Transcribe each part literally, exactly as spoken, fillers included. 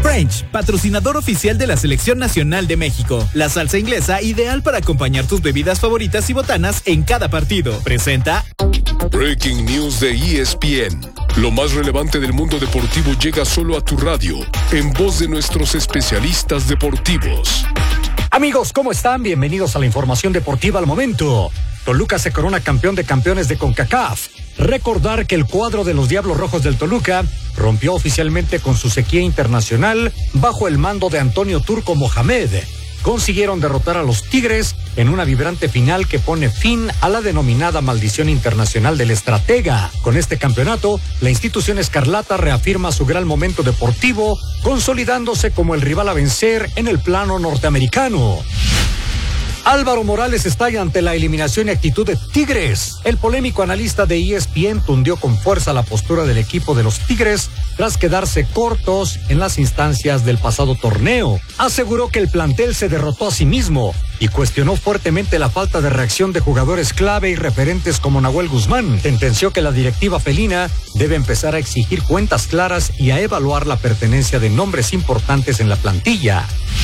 French, patrocinador oficial de la Selección Nacional de México. La salsa inglesa ideal para acompañar tus bebidas favoritas y botanas en cada partido. Presenta Breaking News de E S P N. Lo más relevante del mundo deportivo llega solo a tu radio, en voz de nuestros especialistas deportivos. Amigos, ¿cómo están? Bienvenidos a la información deportiva al momento. Toluca se corona campeón de campeones de CONCACAF. Recordar que el cuadro de los Diablos Rojos del Toluca rompió oficialmente con su sequía internacional bajo el mando de Antonio Turco Mohamed. Consiguieron derrotar a los Tigres en una vibrante final que pone fin a la denominada maldición internacional del estratega. Con este campeonato, la institución escarlata reafirma su gran momento deportivo, consolidándose como el rival a vencer en el plano norteamericano. Álvaro Morales estalla ante la eliminación y actitud de Tigres. El polémico analista de E S P N tundió con fuerza la postura del equipo de los Tigres tras quedarse cortos en las instancias del pasado torneo. Aseguró que el plantel se derrotó a sí mismo y cuestionó fuertemente la falta de reacción de jugadores clave y referentes como Nahuel Guzmán. Sentenció que la directiva felina debe empezar a exigir cuentas claras y a evaluar la pertenencia de nombres importantes en la plantilla.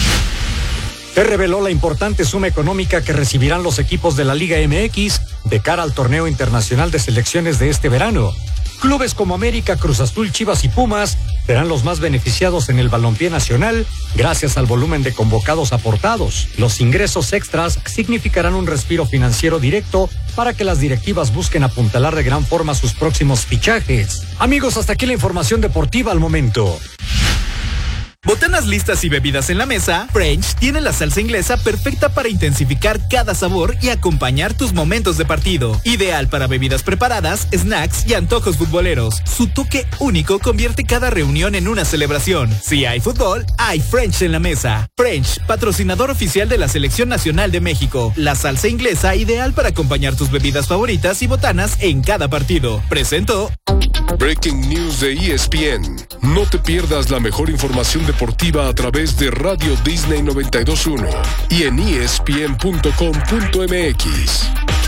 Se reveló la importante suma económica que recibirán los equipos de la Liga M X de cara al torneo internacional de selecciones de este verano. Clubes como América, Cruz Azul, Chivas y Pumas serán los más beneficiados en el balompié nacional gracias al volumen de convocados aportados. Los ingresos extras significarán un respiro financiero directo para que las directivas busquen apuntalar de gran forma sus próximos fichajes. Amigos, hasta aquí la información deportiva al momento. Botanas listas y bebidas en la mesa, French tiene la salsa inglesa perfecta para intensificar cada sabor y acompañar tus momentos de partido. Ideal para bebidas preparadas, snacks y antojos futboleros. Su toque único convierte cada reunión en una celebración. Si hay fútbol, hay French en la mesa. French, patrocinador oficial de la Selección Nacional de México. La salsa inglesa ideal para acompañar tus bebidas favoritas y botanas en cada partido. Presentó Breaking News de E S P N. No te pierdas la mejor información deportiva a través de Radio Disney noventa y dos punto uno y en E S P N punto com punto M X.